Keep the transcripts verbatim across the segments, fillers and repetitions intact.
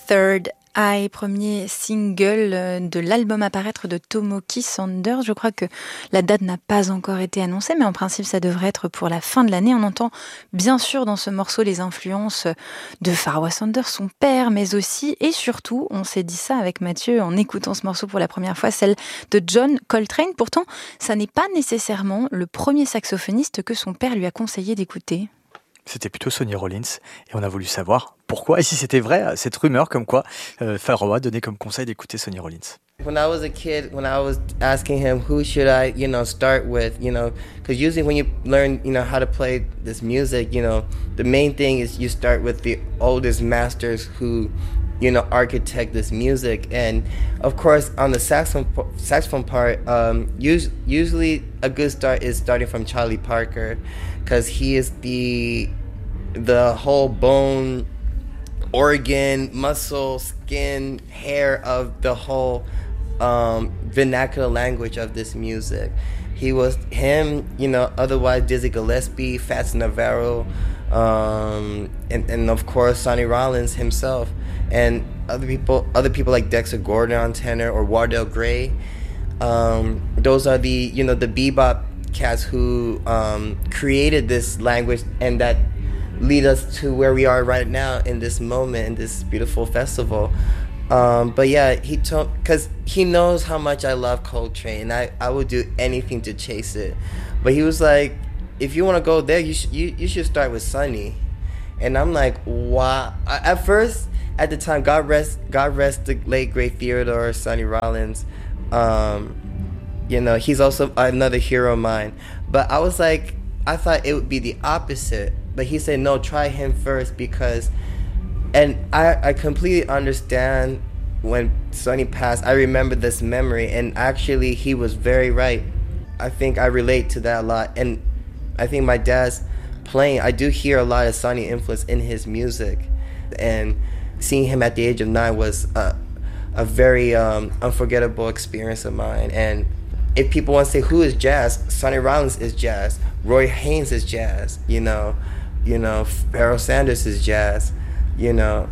Third Eye, premier single de l'album à paraître de Tomoki Sanders. Je crois que la date n'a pas encore été annoncée, mais en principe ça devrait être pour la fin de l'année. On entend bien sûr dans ce morceau les influences de Pharoah Sanders, son père, mais aussi et surtout, on s'est dit ça avec Mathieu en écoutant ce morceau pour la première fois, celle de John Coltrane. Pourtant, ça n'est pas nécessairement le premier saxophoniste que son père lui a conseillé d'écouter. C'était plutôt Sonny Rollins et on a voulu savoir pourquoi et si c'était vrai cette rumeur comme quoi euh, Pharoah donnait comme conseil d'écouter Sonny Rollins. When I was a kid, when I was asking him who should I, you know, start with, you know, because usually when you learn, you know, how to play this music, you know, the main thing is you start with the oldest masters who, you know, architect this music. And of course, on the saxophone saxophone part, um, us- usually a good start is starting from Charlie Parker, because he is the the whole bone, organ, muscle, skin, hair of the whole um, vernacular language of this music. He was him, you know. Otherwise, Dizzy Gillespie, Fats Navarro, um, and and of course Sonny Rollins himself, and other people, other people like Dexter Gordon on tenor or Wardell Gray. Um, those are the, you know, the bebop cats who um, created this language and that lead us to where we are right now in this moment, in this beautiful festival. Um, but yeah, he told, because he knows how much I love Coltrane, and I, I would do anything to chase it. But he was like, if you want to go there, you, sh- you you should start with Sonny. And I'm like, wow. At first, at the time, God rest God rest the late great Theodore Sonny Rollins. Um, you know, he's also another hero of mine. But I was like, I thought it would be the opposite. But he said, no, try him first because, and I, I completely understand when Sonny passed. I remember this memory, and actually he was very right. I think I relate to that a lot. And I think my dad's playing, I do hear a lot of Sonny influence in his music. And seeing him at the age of nine was a, a very um, unforgettable experience of mine. And if people want to say who is jazz, Sonny Rollins is jazz. Roy Haynes is jazz, you know. You know, Pharoah Sanders is jazz, you know.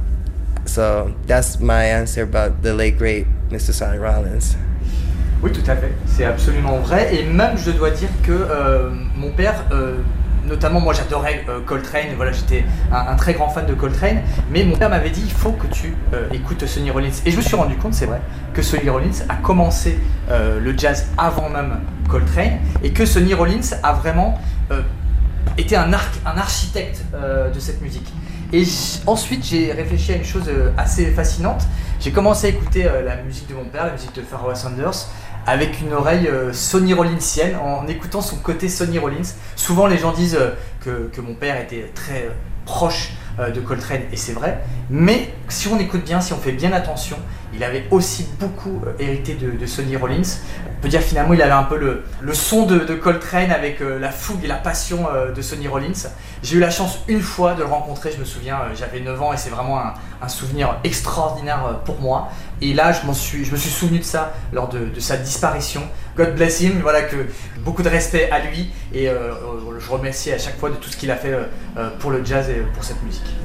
So that's my answer about the late great Mister Sonny Rollins. Oui, tout à fait, c'est absolument vrai. Et même, je dois dire que euh, mon père, euh, notamment moi j'adorais euh, Coltrane, voilà, j'étais un, un très grand fan de Coltrane, mais mon père m'avait dit il faut que tu euh, écoutes Sonny Rollins. Et je me suis rendu compte, c'est vrai, que Sonny Rollins a commencé euh, le jazz avant même Coltrane, et que Sonny Rollins a vraiment euh, été un, arc, un architecte euh, de cette musique. Et j- ensuite j'ai réfléchi à une chose euh, assez fascinante. J'ai commencé à écouter euh, la musique de mon père, la musique de Pharoah Sanders, avec une oreille euh, Sonny Rollinsienne, en écoutant son côté Sonny Rollins. Souvent les gens disent euh, que, que mon père était très euh, proche euh, de Coltrane, et c'est vrai, mais si on écoute bien, si on fait bien attention, il avait aussi beaucoup euh, hérité de, de Sonny Rollins. On peut dire finalement il avait un peu le, le son de, de Coltrane avec euh, la fougue et la passion euh, de Sonny Rollins. J'ai eu la chance une fois de le rencontrer, je me souviens, euh, j'avais neuf ans et c'est vraiment un, un souvenir extraordinaire euh, pour moi. Et là je, m'en suis, je me suis souvenu de ça lors de, de sa disparition. God bless him, voilà, que beaucoup de respect à lui, et euh, je remercie à chaque fois de tout ce qu'il a fait euh, pour le jazz et pour cette musique.